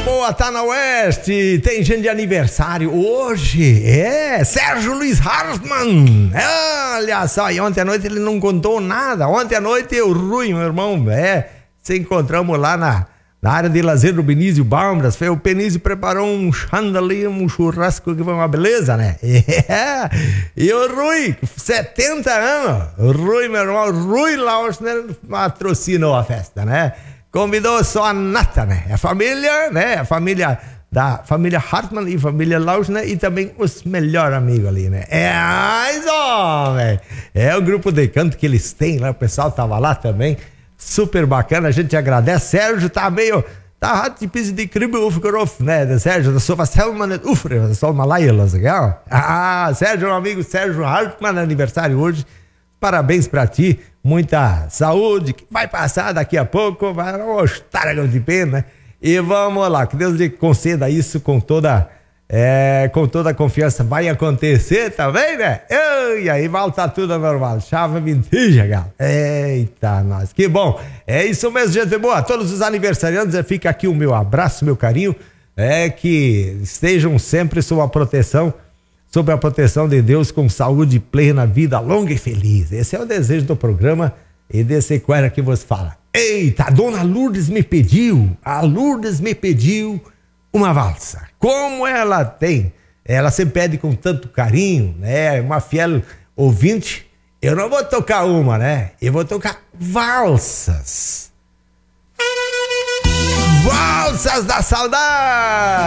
boa, tá na Oeste. Tem gente de aniversário hoje. Sérgio Luiz Hartmann. Olha só, e ontem à noite ele não contou nada. Ontem à noite eu, Rui, meu irmão, se encontramos lá na área de lazer do Benício Balmras. O Benício preparou um chandali, um churrasco que foi uma beleza, né? E o Rui, 70 anos. O Rui, meu irmão, Rui Lauschner patrocinou a festa, né? Convidou só a nata, né? A família, né? A família Hartmann e a família Lauschner e também os melhores amigos ali, né? Homem! É o grupo de canto que eles têm lá, o pessoal tava lá também. Super bacana, a gente agradece. Sérgio tá meio... Tá hat die bisschen die Kribbel aufgerufen, né? Sérgio, das sowas soll man nicht aufrufen, das soll man leihen lassen, gell? Sérgio, meu amigo Sérgio Hartmann, aniversário hoje. Parabéns pra ti, muita saúde, que vai passar daqui a pouco, vai estar de pena, né? E vamos lá, que Deus lhe conceda isso com toda a confiança. Vai acontecer também, né? E aí volta tudo ao normal. Chave mentira, galera. Eita, nós, que bom. É isso mesmo, gente boa. Todos os aniversariantes, fica aqui o meu abraço, meu carinho. Que estejam sempre sob a proteção de Deus, com saúde plena, vida longa e feliz. Esse é o desejo do programa e desse quadro que vos fala. Eita, a dona Lourdes me pediu uma valsa. Como ela tem, ela sempre pede com tanto carinho, né? Uma fiel ouvinte. Eu não vou tocar uma, né? Eu vou tocar valsas. Valsas da saudade!